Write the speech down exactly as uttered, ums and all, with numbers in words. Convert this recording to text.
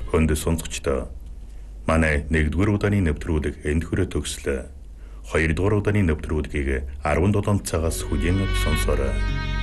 Хөнд сонсогчдоо манай нэгдүгээр удааны нэвтрүүлэг энд хүрээ төгслөө. Хоёрдугаар удааны нэвтрүүлгийг арван долоон цагаас хүлээн авч сонсоорой.